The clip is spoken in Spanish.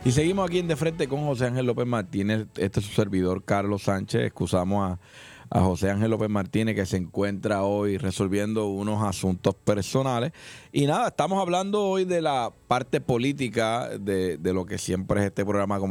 Y seguimos aquí en De Frente con José Ángel López Martínez. Este es su servidor, Carlos Sánchez. Excusamos a José Ángel López Martínez, que se encuentra hoy resolviendo unos asuntos personales. Y nada, estamos hablando hoy de la parte política de lo que siempre es este programa.